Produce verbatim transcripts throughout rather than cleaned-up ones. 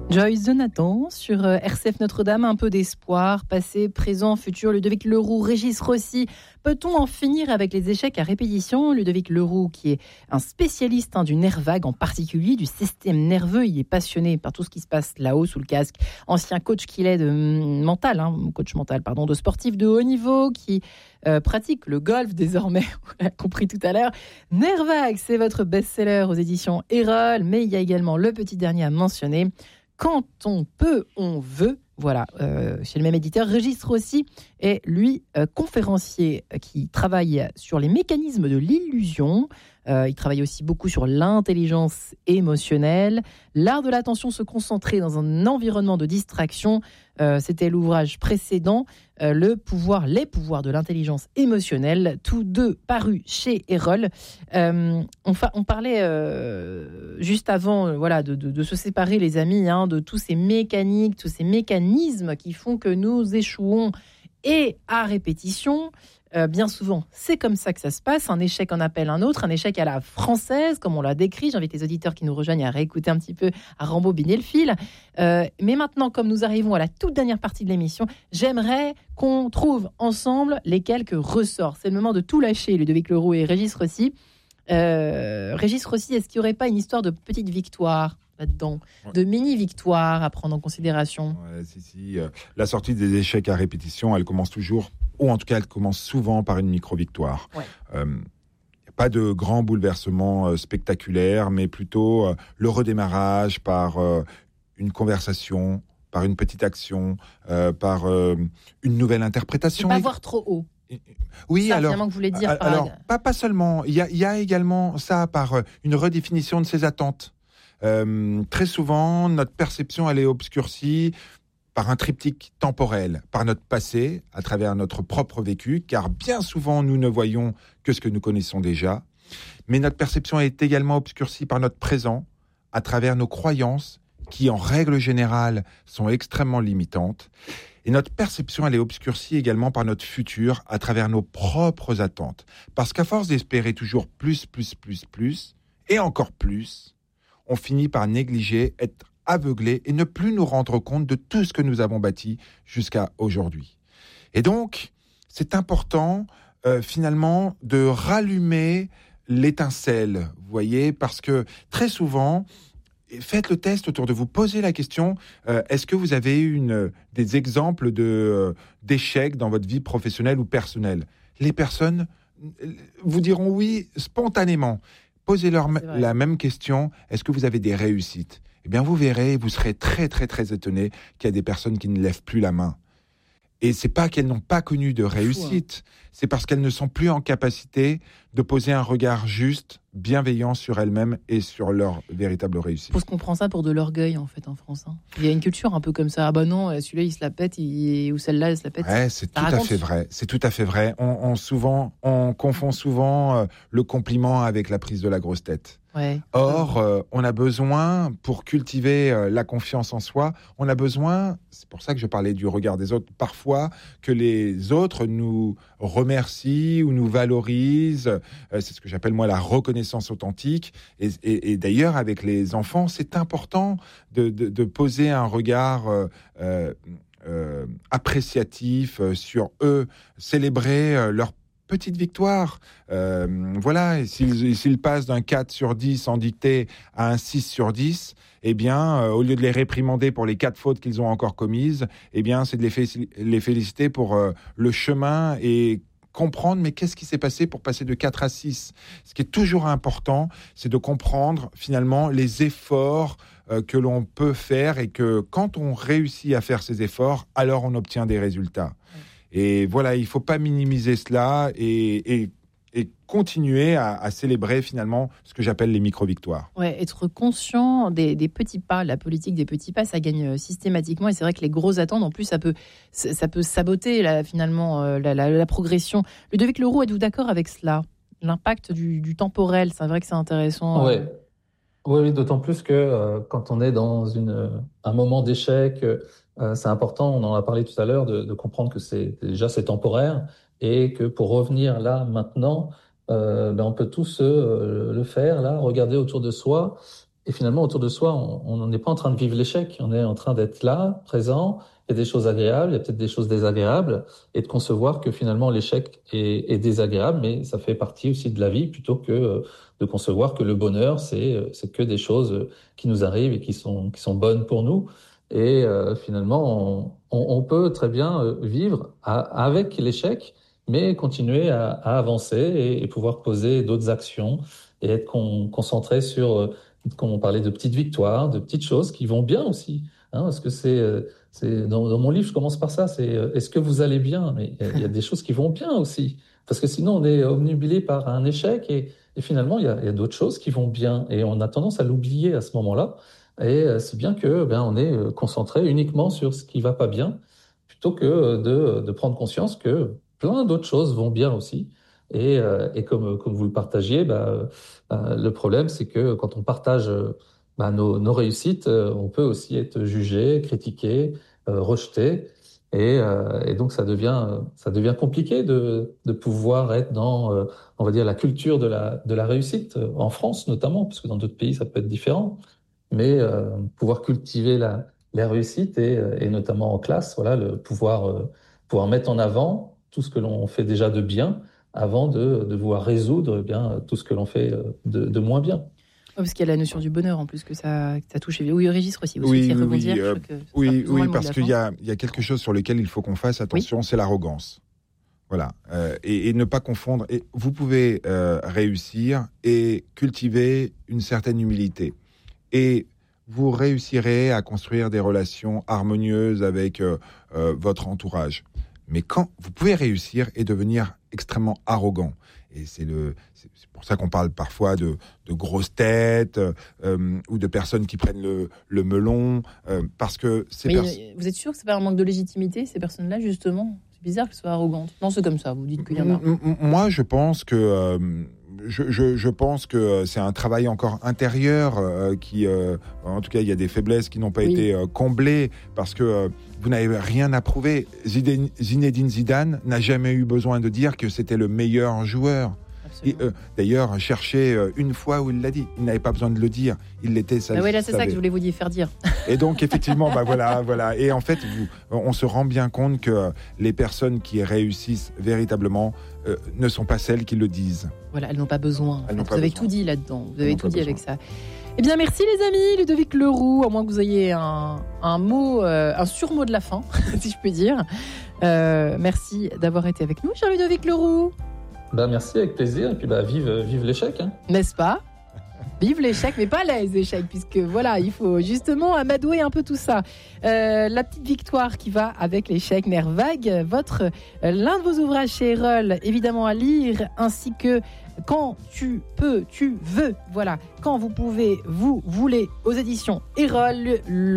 Joyce Jonathan sur R C F Notre-Dame, un peu d'espoir, passé, présent, futur. Ludovic Leroux, Régis Rossi. Peut-on en finir avec les échecs à répétition ? Ludovic Leroux, qui est un spécialiste hein, du nerf vague, en particulier du système nerveux. Il est passionné par tout ce qui se passe là-haut, sous le casque. Ancien coach qu'il est de mental, hein, coach mental, pardon, de sportif de haut niveau, qui euh, pratique le golf désormais, on l'a compris tout à l'heure. Nerf vague, c'est votre best-seller aux éditions Erol, mais il y a également le petit dernier à mentionner. Quand on peut, on veut. Voilà, euh, chez le même éditeur, Régis Rossi est, lui, euh, conférencier qui travaille sur les mécanismes de l'illusion. Euh, il travaille aussi beaucoup sur l'intelligence émotionnelle, l'art de l'attention, se concentrer dans un environnement de distraction. Euh, c'était l'ouvrage précédent, euh, le pouvoir, les pouvoirs de l'intelligence émotionnelle, tous deux parus chez Erol. Euh, on, fa- on parlait euh, juste avant, euh, voilà, de, de, de se séparer, les amis, hein, de tous ces mécaniques, tous ces mécanismes qui font que nous échouons et à répétition. Euh, bien souvent, c'est comme ça que ça se passe. Un échec en appelle un autre, un échec à la française, comme on l'a décrit. J'invite les auditeurs qui nous rejoignent à réécouter un petit peu, à rembobiner le fil. Euh, mais maintenant, comme nous arrivons à la toute dernière partie de l'émission, j'aimerais qu'on trouve ensemble les quelques ressorts. C'est le moment de tout lâcher, Ludovic Leroux et Régis Rossi. Euh, Régis Rossi, est-ce qu'il n'y aurait pas une histoire de petite victoire là-dedans, ouais. de mini-victoire à prendre en considération? Ouais, si, si. Euh, la sortie des échecs à répétition, elle commence toujours, ou en tout cas, elle commence souvent par une micro-victoire. Ouais. Euh, pas de grand bouleversement euh, spectaculaire, mais plutôt euh, le redémarrage par euh, une conversation, par une petite action, euh, par euh, une nouvelle interprétation. Ne pas voir trop haut. Oui, ça, alors, que vous voulez dire alors par... pas, pas seulement. Il y a, il y a également ça par une redéfinition de ses attentes. Euh, très souvent, notre perception, elle est obscurcie par un triptyque temporel, par notre passé, à travers notre propre vécu, car bien souvent, nous ne voyons que ce que nous connaissons déjà. Mais notre perception est également obscurcie par notre présent, à travers nos croyances, qui, en règle générale, sont extrêmement limitantes. Et notre perception, elle est obscurcie également par notre futur, à travers nos propres attentes. Parce qu'à force d'espérer toujours plus, plus, plus, plus, et encore plus, on finit par négliger, être aveuglé et ne plus nous rendre compte de tout ce que nous avons bâti jusqu'à aujourd'hui. Et donc, c'est important, euh, finalement, de rallumer l'étincelle, vous voyez, parce que très souvent, faites le test autour de vous, posez la question, euh, est-ce que vous avez une, des exemples de, euh, d'échecs dans votre vie professionnelle ou personnelle ? Les personnes vous diront oui spontanément. Posez-leur la même question, est-ce que vous avez des réussites ? Eh bien, vous verrez, vous serez très, très, très étonné qu'il y a des personnes qui ne lèvent plus la main. Et c'est pas qu'elles n'ont pas connu de réussite, c'est parce qu'elles ne sont plus en capacité de poser un regard juste, bienveillant sur elles-mêmes et sur leur véritable réussite. Parce qu'on prend ça pour de l'orgueil, en fait, en France. Hein. Il y a une culture un peu comme ça. Ah bah non, celui-là, il se la pète, il... ou celle-là, elle se la pète. Ouais, c'est tout raconte. à fait vrai. C'est tout à fait vrai. On, on, souvent, on confond souvent euh, le compliment avec la prise de la grosse tête. Ouais. Or, euh, on a besoin, pour cultiver euh, la confiance en soi, on a besoin, c'est pour ça que je parlais du regard des autres, parfois que les autres nous remercient ou nous valorisent. Euh, c'est ce que j'appelle moi la reconnaissance authentique. Et, et, et d'ailleurs, avec les enfants, c'est important de, de, de poser un regard euh, euh, euh, appréciatif sur eux, célébrer euh, leur petite victoire. Euh, voilà, et s'ils, s'ils passent d'un quatre sur dix en dictée à un six sur dix, eh bien, euh, au lieu de les réprimander pour les quatre fautes qu'ils ont encore commises, eh bien, c'est de les, fé- les féliciter pour euh, le chemin et comprendre, mais qu'est-ce qui s'est passé pour passer de quatre à six ? Ce qui est toujours important, c'est de comprendre, finalement, les efforts euh, que l'on peut faire et que quand on réussit à faire ces efforts, alors on obtient des résultats. Et voilà, il ne faut pas minimiser cela et, et, et continuer à, à célébrer finalement ce que j'appelle les micro-victoires. Ouais, être conscient des, des petits pas, la politique des petits pas, ça gagne systématiquement. Et c'est vrai que les grosses attentes, en plus, ça peut, ça peut saboter là, finalement la, la, la progression. Ludovic Leroux, êtes-vous d'accord avec cela ? L'impact du, du temporel, c'est vrai que c'est intéressant. Ouais. Oui, oui, d'autant plus que euh, quand on est dans une, un moment d'échec, euh, c'est important, on en a parlé tout à l'heure, de, de comprendre que c'est déjà c'est temporaire et que pour revenir là maintenant, euh, ben on peut tous euh, le faire là, regarder autour de soi et finalement, autour de soi, on n'est pas en train de vivre l'échec, on est en train d'être là, présent. Il y a des choses agréables, il y a peut-être des choses désagréables, et de concevoir que finalement l'échec est, est désagréable, mais ça fait partie aussi de la vie, plutôt que de concevoir que le bonheur, c'est, c'est que des choses qui nous arrivent et qui sont, qui sont bonnes pour nous. Et euh, finalement, on, on, on peut très bien vivre à, avec l'échec, mais continuer à, à avancer et, et pouvoir poser d'autres actions et être con, concentré sur, comme on parlait, de petites victoires, de petites choses qui vont bien aussi. Hein, parce que c'est, c'est dans, dans mon livre, je commence par ça, c'est est-ce que vous allez bien? Mais il y, y a des choses qui vont bien aussi. Parce que sinon, on est obnubilé par un échec et, et finalement, il y a, il y a d'autres choses qui vont bien. Et on a tendance à l'oublier à ce moment-là. Et c'est bien que ben, on est concentré uniquement sur ce qui va pas bien, plutôt que de, de prendre conscience que plein d'autres choses vont bien aussi. Et, et comme, comme vous le partagiez, ben, ben, le problème, c'est que quand on partage ben, nos, nos réussites, on peut aussi être jugé, critiqué, euh, rejeté. Et, euh, et donc, ça devient, ça devient compliqué de, de pouvoir être dans, euh, on va dire, la culture de la, de la réussite, en France notamment, parce que dans d'autres pays, ça peut être différent. Mais euh, pouvoir cultiver la, la réussite et, et notamment en classe, voilà, le pouvoir, euh, pouvoir mettre en avant tout ce que l'on fait déjà de bien avant de, de vouloir résoudre eh bien, tout ce que l'on fait de, de moins bien. Oh, parce qu'il y a la notion du bonheur en plus que ça, que ça touche. Oui, Régis aussi, vous oui, souhaitez oui, rebondir. oui, euh, oui, oui parce qu'il y a, il y a quelque chose sur lequel il faut qu'on fasse attention, oui. C'est l'arrogance. Voilà, euh, et, et ne pas confondre. Et vous pouvez euh, réussir et cultiver une certaine humilité. Et vous réussirez à construire des relations harmonieuses avec euh, euh, votre entourage. Mais quand vous pouvez réussir et devenir extrêmement arrogant, et c'est, le, c'est, c'est pour ça qu'on parle parfois de, de grosses têtes euh, ou de personnes qui prennent le, le melon, euh, parce que c'est... Mais pers- vous êtes sûr que c'est pas un manque de légitimité, ces personnes-là, justement ? C'est bizarre qu'elles soient arrogantes. Non, c'est comme ça, vous dites qu'il y en a. Moi, je pense que... Euh, Je, je, je pense que c'est un travail encore intérieur euh, qui, euh, en tout cas, il y a des faiblesses qui n'ont pas oui. été euh, comblées parce que euh, vous n'avez rien à prouver. Zidane, Zinedine Zidane n'a jamais eu besoin de dire que c'était le meilleur joueur. Et, euh, d'ailleurs, cherchez euh, une fois où il l'a dit. Il n'avait pas besoin de le dire. Il l'était. Ça. Bah oui, là, c'est ça que je voulais vous dire, faire dire. Et donc, effectivement, bah voilà, voilà. Et en fait, vous, on se rend bien compte que les personnes qui réussissent véritablement euh, ne sont pas celles qui le disent. Voilà, elles n'ont pas besoin. Elles n'ont vous pas avez besoin. tout dit là-dedans. Vous avez elles tout dit avec ça. Eh bien, merci les amis. Ludovic Leroux, à moins que vous ayez un, un mot, euh, un surmot de la fin, si je puis dire. Euh, merci d'avoir été avec nous, cher Ludovic Leroux. Ben merci, avec plaisir. Et puis bah, vive, vive l'échec. Hein. N'est-ce pas ? Vive l'échec, mais pas les échecs, puisque voilà, il faut justement amadouer un peu tout ça. Euh, la petite victoire qui va avec l'échec, Nerf vague, votre, euh, l'un de vos ouvrages chez Erol, évidemment à lire, ainsi que Quand tu peux, tu veux, voilà, quand vous pouvez, vous voulez, aux éditions Erol, le,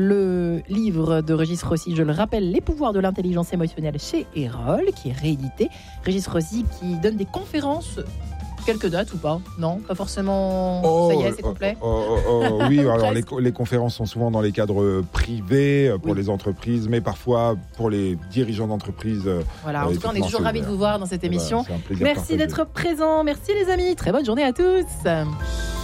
le livre de Régis Rossi, je le rappelle, Les pouvoirs de l'intelligence émotionnelle chez Erol, qui est réédité. Régis Rossi qui donne des conférences. Quelques dates ou pas ? Non, pas forcément. Oh, ça y est, c'est complet. Oh, oh, oh, oh, oui, alors les, les conférences sont souvent dans les cadres privés pour oui. les entreprises, mais parfois pour les dirigeants d'entreprises. Voilà, en tout cas, on est toujours ravis de vous voir dans cette émission. Voilà, merci d'être présents, merci les amis, très bonne journée à tous.